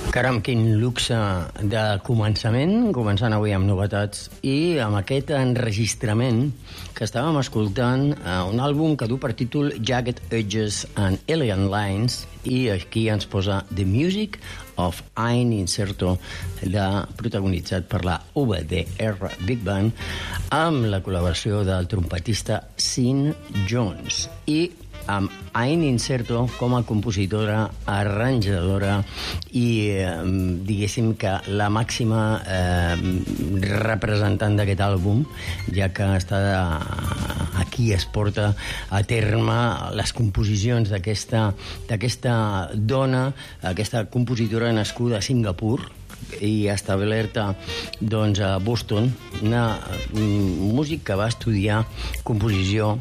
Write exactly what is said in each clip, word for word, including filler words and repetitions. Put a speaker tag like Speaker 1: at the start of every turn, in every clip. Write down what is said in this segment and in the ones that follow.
Speaker 1: Caram, quin luxe de començament, començant avui amb novetats i amb aquest enregistrament que estàvem escoltant, eh, un àlbum que du per títol Jagged Edges and Alien Lines, i aquí ens posa The Music of Ain Incerto, de, protagonitzat per la V D R Big Band, amb la col·laboració del trompetista Sin Jones, i amb Ain Incerto com a compositora, arranjadora i, eh, diguéssim que la màxima eh, representant d'aquest àlbum, ja que està de, aquí es porta a terme les composicions d'aquesta d'aquesta dona, aquesta compositora nascuda a Singapur i establerta doncs, a Boston, una un músic que va estudiar composició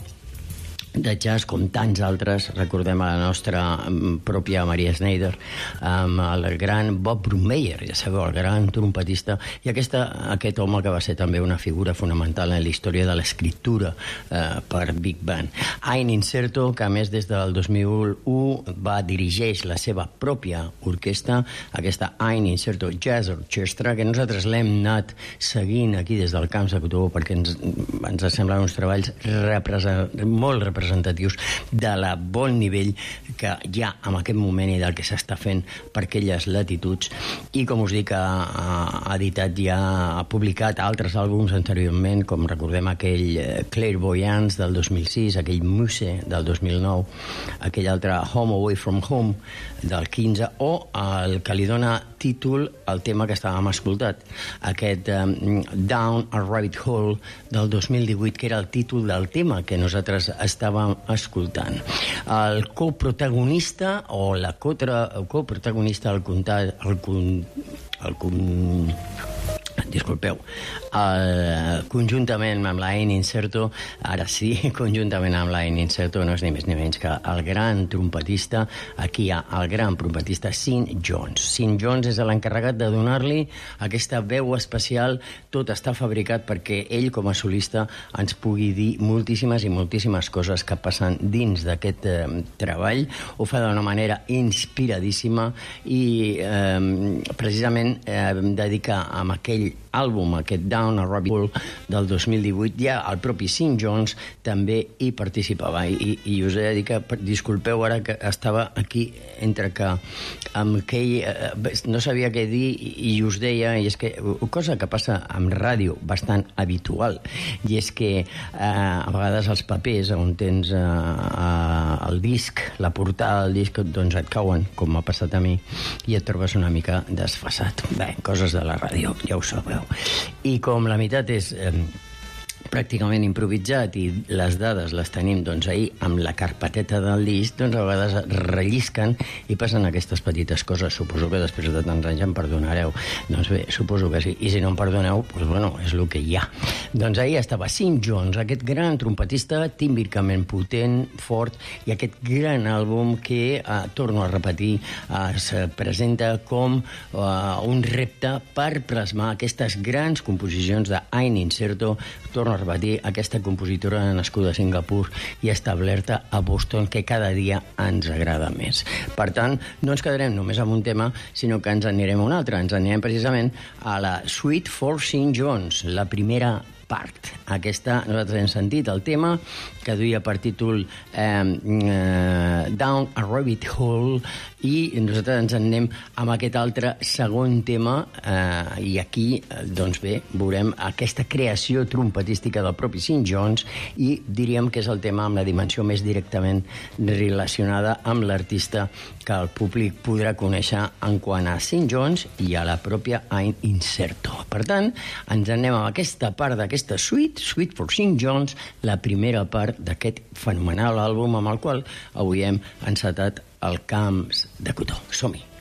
Speaker 1: de jazz com tants altres. Recordem a la nostra pròpia Maria Schneider, amb el gran Bob Broommeyer, ja sabeu, el gran trompetista, i aquesta, aquest home que va ser també una figura fonamental en la història de l'escriptura eh, per Big Band. Ain Incerto, que a més des del dos mil u va dirigeix la seva pròpia orquestra, aquesta Ain Incerto Jazz Orchestra, que nosaltres l'hem anat seguint aquí des del Camps de Cotó perquè ens, ens semblen uns treballs represent, molt representatius representatius de la bon nivell que hi ha en aquest moment i del que s'està fent per aquelles latituds. I com us dic, ha, ha editat ja, ha publicat altres àlbums anteriorment, com recordem aquell Clairvoyance del dos mil sis, aquell Muse del dos mil nou, aquell altre Home Away From Home del quinze, o el que li dona títol al tema que estàvem escoltat, aquest um, Down a Rabbit Hole del dos mil divuit, que era el títol del tema que nosaltres estàvem escoltant. El coprotagonista o la cotra, coprotagonista al comptat, el, el, el, disculpeu, el, conjuntament amb l'Ain Incerto, ara sí, conjuntament amb l'Ain Incerto, no és ni més ni menys que el gran trompetista, aquí hi ha el gran trompetista Sin Jones. Sin Jones és l'encarregat de donar-li aquesta veu especial. Tot està fabricat perquè ell, com a solista, ens pugui dir moltíssimes i moltíssimes coses que passen dins d'aquest eh, treball. Ho fa d'una manera inspiradíssima i eh, precisament eh, dedica amb aquell àlbum, aquest Down a Rabbit Hole del dos mil divuit, ja el propi Sin Jones també hi participava. I, i us he de dir que, disculpeu ara que estava aquí entre que amb aquell, eh, no sabia què dir i us deia, i és que cosa que passa amb ràdio bastant habitual, i és que eh, a vegades els papers on tens eh, eh, el disc, la portada del disc, doncs et cauen, com m'ha passat a mi, i et trobes una mica desfasat. Bé, coses de la ràdio, ja ho sabeu. I com la meitat és eh, pràcticament improvisat i les dades les tenim doncs, ahir amb la carpeteta del disc, doncs a vegades rellisquen i passen aquestes petites coses. Suposo que després de tants anys em perdonareu. Doncs bé, suposo que sí. I si no em perdoneu, doncs bueno, és el que hi ha. Doncs ahir estava Sin Jones, aquest gran trompetista tímbicament potent, fort, i aquest gran àlbum que, eh, torno a repetir, eh, es presenta com eh, un repte per plasmar aquestes grans composicions d'Ain Incerto. Torno a repetir, aquesta compositora nascuda a Singapur i establerta a Boston, que cada dia ens agrada més. Per tant, no ens quedarem només amb un tema, sinó que ens anirem a un altre. Ens anirem precisament a la Suite for Sin Jones, la primera part. Aquesta, nosaltres hem sentit el tema que duia per títol eh, eh, Down a Rabbit Hole, i nosaltres ens en anem amb aquest altre segon tema, eh, i aquí, doncs bé, veurem aquesta creació trompetística del propi Sin Jones, i diríem que és el tema amb la dimensió més directament relacionada amb l'artista que el públic podrà conèixer en quant a Sin Jones i a la pròpia Ain Incerto. Per tant, ens anem amb aquesta part d'aquesta suite, Suite for Sin Jones, la primera part d'aquest fenomenal àlbum amb el qual avui hem encetat el Camps de Cotó. Som-hi!